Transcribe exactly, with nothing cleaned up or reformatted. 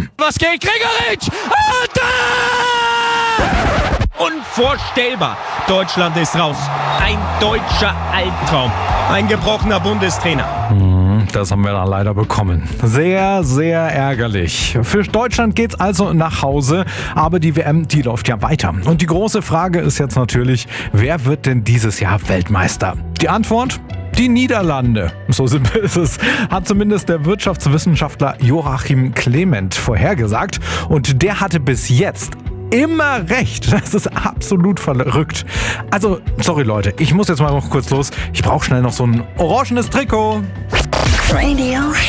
Was geht, Gregoritsch? Unvorstellbar. Deutschland ist raus. Ein deutscher Albtraum. Ein gebrochener Bundestrainer. Das haben wir dann leider bekommen. Sehr, sehr ärgerlich. Für Deutschland geht's also nach Hause, aber die W M, die läuft ja weiter. Und die große Frage ist jetzt natürlich, wer wird denn dieses Jahr Weltmeister? Die Antwort? Die Niederlande. So simpel ist es, hat zumindest der Wirtschaftswissenschaftler Joachim Clement vorhergesagt. Und der hatte bis jetzt immer recht. Das ist absolut verrückt. Also, sorry Leute, ich muss jetzt mal noch kurz los. Ich brauche schnell noch so ein orangenes Trikot. Radio